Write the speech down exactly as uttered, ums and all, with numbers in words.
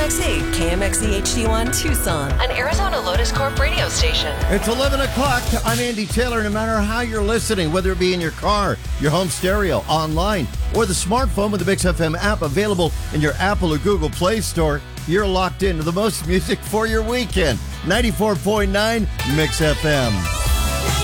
X E, K M X E H D one Tucson, an Arizona Lotus Corp radio station. It's eleven o'clock. I'm Andy Taylor. No matter how you're listening, whether it be in your car, your home stereo, online, or the smartphone with the Mix F M app available in your Apple or Google Play Store, you're locked into the most music for your weekend. ninety-four point nine Mix F M.